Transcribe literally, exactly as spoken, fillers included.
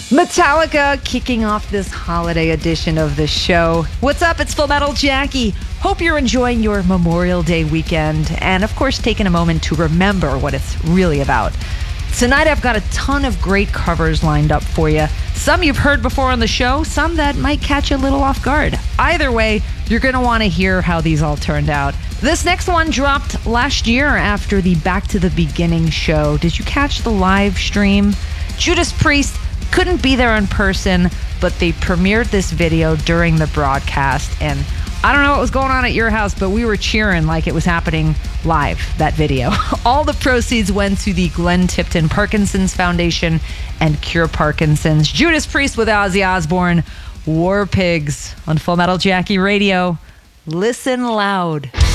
Metallica kicking off this holiday edition of the show. What's up? It's Full Metal Jackie. Hope you're enjoying your Memorial Day weekend and, of course, taking a moment to remember what it's really about. Tonight, I've got a ton of great covers lined up for you. Some you've heard before on the show, some that might catch you a little off guard. Either way, you're going to want to hear how these all turned out. This next one dropped last year after the Back to the Beginning show. Did you catch the live stream? Judas Priest couldn't be there in person, but they premiered this video during the broadcast, and I don't know what was going on at your house, but we were cheering like it was happening live, that video. All the proceeds went to the Glenn Tipton Parkinson's Foundation and Cure Parkinson's. Judas Priest with Ozzy Osbourne, War Pigs on Full Metal Jackie Radio. Listen loud.